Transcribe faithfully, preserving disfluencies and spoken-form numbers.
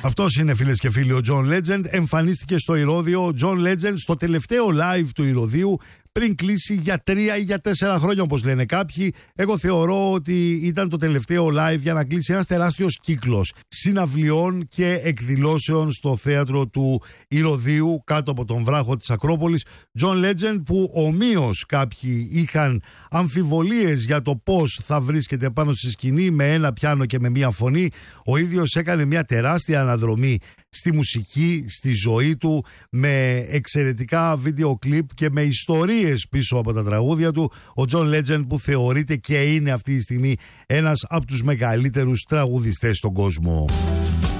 Αυτός είναι, φίλες και φίλοι, ο John Legend. Εμφανίστηκε στο Ηρώδειο ο John Legend στο τελευταίο live του Ηρωδείου πριν κλείσει για τρία ή για τέσσερα χρόνια, όπως λένε κάποιοι. Εγώ θεωρώ ότι ήταν το τελευταίο live για να κλείσει ένας τεράστιος κύκλος συναυλιών και εκδηλώσεων στο θέατρο του Ηρωδείου κάτω από τον βράχο της Ακρόπολης. John Legend, που ομοίως κάποιοι είχαν αμφιβολίες για το πώς θα βρίσκεται πάνω στη σκηνή με ένα πιάνο και με μία φωνή, ο ίδιος έκανε μια τεράστια αναδρομή στη μουσική, στη ζωή του, με εξαιρετικά βίντεο κλιπ και με ιστορίες πίσω από τα τραγούδια του. Ο John Legend, που θεωρείται και είναι αυτή τη στιγμή ένας από τους μεγαλύτερους τραγουδιστές στον κόσμο.